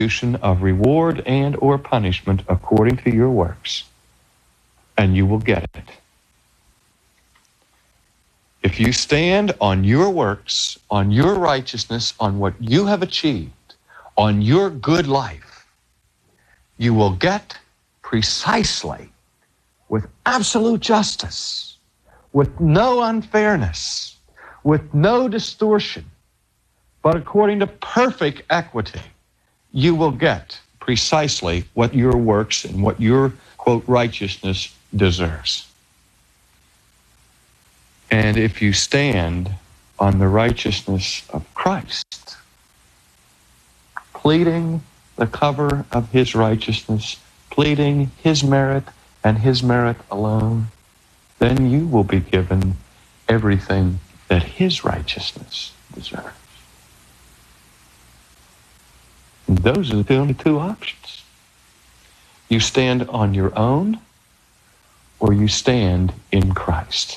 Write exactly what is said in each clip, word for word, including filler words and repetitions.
of reward and or punishment according to your works, and you will get it. If you stand on your works, on your righteousness, on what you have achieved, on your good life, you will get precisely, with absolute justice, with no unfairness, with no distortion, but according to perfect equity, you will get precisely what your works and what your, quote, righteousness deserves. And if you stand on the righteousness of Christ, pleading the cover of his righteousness, pleading his merit and his merit alone, then you will be given everything that his righteousness deserves. And those are the only two options. You stand on your own, or you stand in Christ.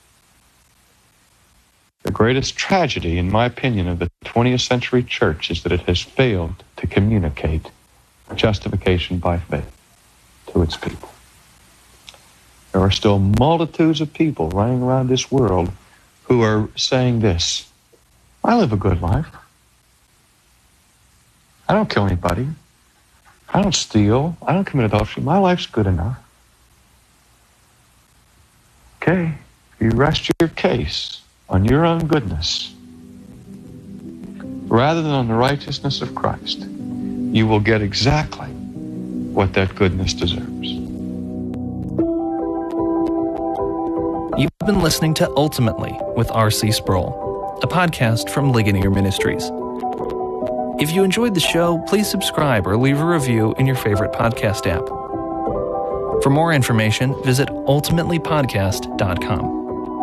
The greatest tragedy, in my opinion, of the twentieth century church is that it has failed to communicate justification by faith to its people. There are still multitudes of people running around this world who are saying this: I live a good life. I don't kill anybody. I don't steal. I don't commit adultery. My life's good enough. Okay, if you rest your case on your own goodness rather than on the righteousness of Christ, you will get exactly what that goodness deserves. You've been listening to Ultimately with R C Sproul, a podcast from Ligonier Ministries. If you enjoyed the show, please subscribe or leave a review in your favorite podcast app. For more information, visit ultimately podcast dot com.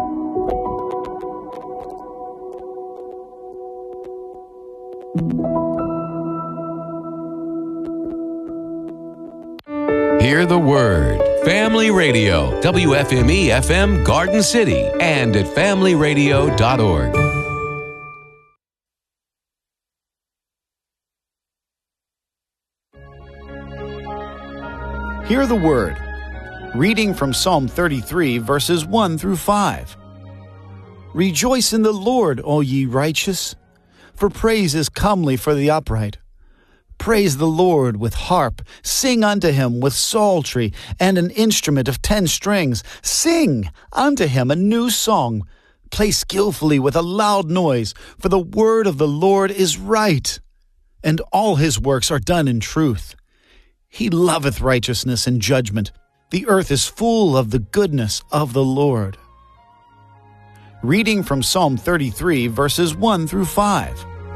Hear the Word. Family Radio, W F M E F M Garden City, and at family radio dot org. Hear the Word. Reading from Psalm thirty-three, verses one through five. Rejoice in the Lord, all ye righteous, for praise is comely for the upright. Praise the Lord with harp, sing unto him with psaltery, and an instrument of ten strings. Sing unto him a new song. Play skillfully with a loud noise, for the word of the Lord is right, and all his works are done in truth. He loveth righteousness and judgment. The earth is full of the goodness of the Lord. Reading from Psalm thirty-three, verses one through five.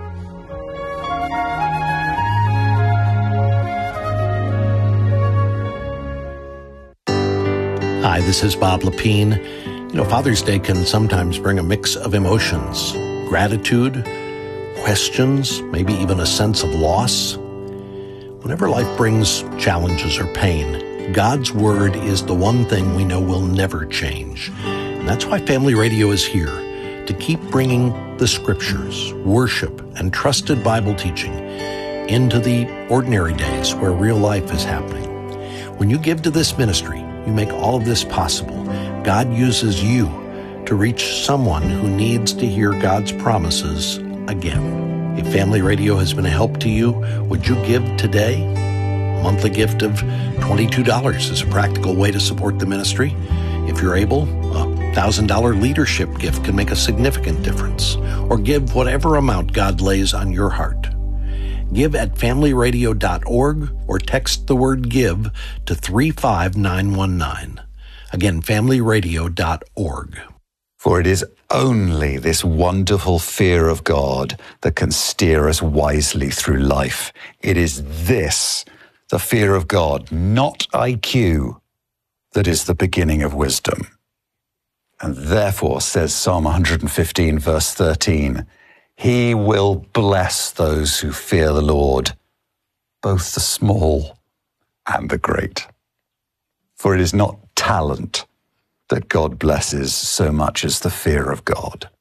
Hi, this is Bob Lepine. You know, Father's Day can sometimes bring a mix of emotions, gratitude, questions, maybe even a sense of loss. Whenever life brings challenges or pain, God's Word is the one thing we know will never change. And that's why Family Radio is here, to keep bringing the Scriptures, worship, and trusted Bible teaching into the ordinary days where real life is happening. When you give to this ministry, you make all of this possible. God uses you to reach someone who needs to hear God's promises again. If Family Radio has been a help to you, would you give today? A monthly gift of twenty-two dollars is a practical way to support the ministry. If you're able, a one thousand dollars leadership gift can make a significant difference. Or give whatever amount God lays on your heart. Give at family radio dot org or text the word GIVE to three five nine one nine. Again, family radio dot org. For it is only this wonderful fear of God that can steer us wisely through life. It is this, the fear of God, not I Q, that is the beginning of wisdom. And therefore, says Psalm one fifteen, verse thirteen, He will bless those who fear the Lord, both the small and the great. For it is not talent that God blesses so much as the fear of God.